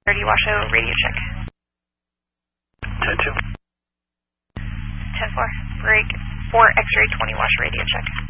30 Washoe radio check. 10-2. 10-4. Break 4 X-ray 20 Wash radio check.